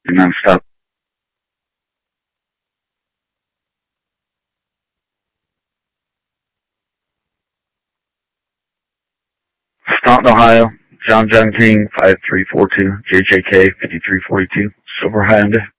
nonstop. Staunton, Ohio. John King, 5342, JJK 5342, Silver Hyundai.